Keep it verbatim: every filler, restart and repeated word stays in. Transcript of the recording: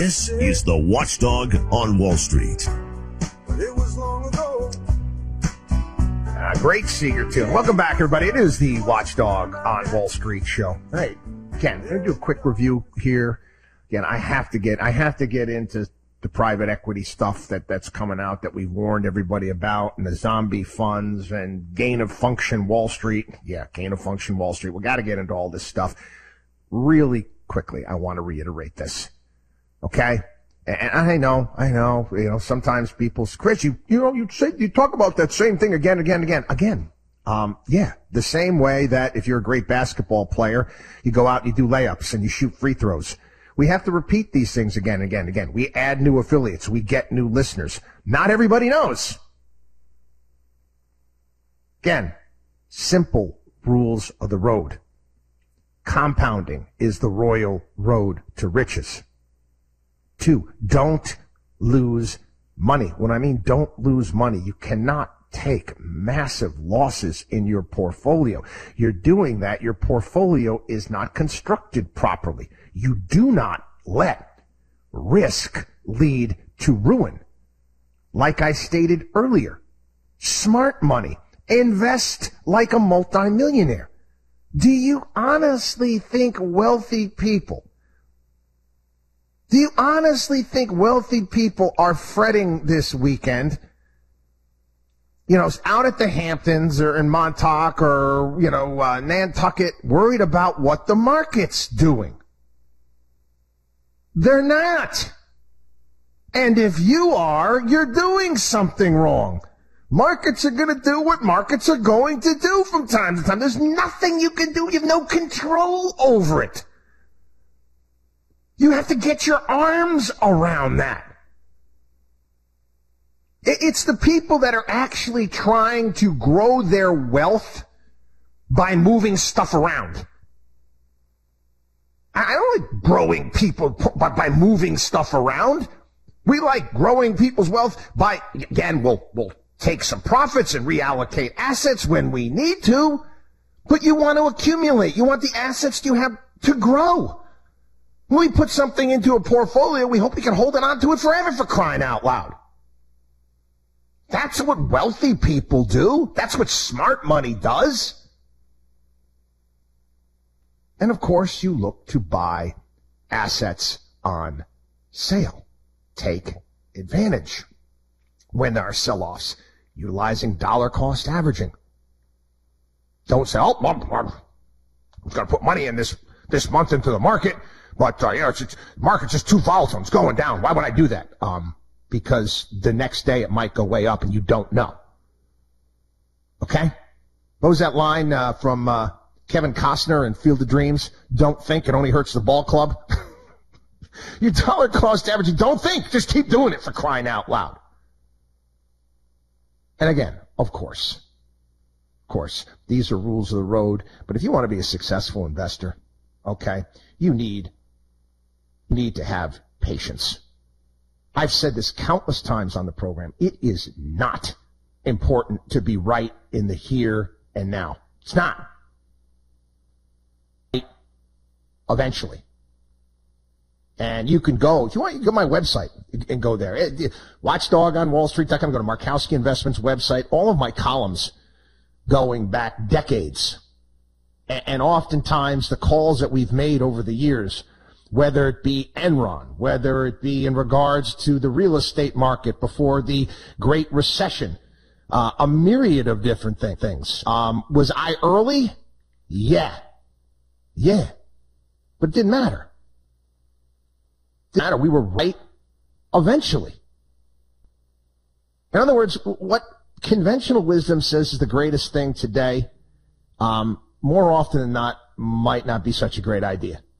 This is the Watchdog on Wall Street. It was long ago. Uh, great Seeger tune. Welcome back, everybody. It is the Watchdog on Wall Street show. Hey, Ken, I'm going to do a quick review here. Again, I have to get, I have to get into the private equity stuff that, that's coming out that we've warned everybody about, and the zombie funds and gain of function Wall Street. Yeah, gain of function Wall Street. We got to get into all this stuff really quickly. I want to reiterate this. Okay? And I know, I know, you know, sometimes people, Chris, you, you know, you say, you talk about that same thing again, again, again, again. Um, yeah, the same way that if you're a great basketball player, you go out and you do layups and you shoot free throws. We have to repeat these things again and again and again. We add new affiliates. We get new listeners. Not everybody knows. Again, simple rules of the road. Compounding is the royal road to riches. Two, don't lose money. When I mean don't lose money, you cannot take massive losses in your portfolio. You're doing that. Your portfolio is not constructed properly. You do not let risk lead to ruin. Like I stated earlier, smart money. Invest like a multimillionaire. Do you honestly think wealthy people Do you honestly think wealthy people are fretting this weekend, you know, out at the Hamptons or in Montauk or, you know, uh, Nantucket, worried about what the market's doing? They're not. And if you are, you're doing something wrong. Markets are going to do what markets are going to do from time to time. There's nothing you can do. You have no control over it. You have to get your arms around that. It's the people that are actually trying to grow their wealth by moving stuff around. I don't like growing people by moving stuff around. We like growing people's wealth by, again, we'll, we'll take some profits and reallocate assets when we need to, but you want to accumulate. You want the assets you have to grow. When we put something into a portfolio, we hope we can hold it on to it forever, for crying out loud. That's what wealthy people do. That's what smart money does. And of course, you look to buy assets on sale. Take advantage when there are sell-offs, utilizing dollar cost averaging. Don't say, oh, I'm, I'm, I'm going to put money in this, this month into the market. But, uh, you know, it's, it's, market's just too volatile. It's going down. Why would I do that? Um, because the next day it might go way up and you don't know. Okay? What was that line, uh, from, uh, Kevin Costner in Field of Dreams? Don't think, it only hurts the ball club. Your dollar cost averaging, don't think. Just keep doing it, for crying out loud. And again, of course, of course, these are rules of the road. But if you want to be a successful investor, okay, you need need to have patience. I've said this countless times on the program. It is not important to be right in the here and now. It's not. Eventually. And you can go, if you want, you can go to my website and go there. Watchdog on Wall Street dot com. Go to Markowski Investments website. All of my columns going back decades. And oftentimes the calls that we've made over the years, whether it be Enron, whether it be in regards to the real estate market before the Great Recession, uh, a myriad of different th- things. Um, was I early? Yeah. Yeah. But it didn't matter. It didn't matter. We were right eventually. In other words, what conventional wisdom says is the greatest thing today, um, more often than not, might not be such a great idea.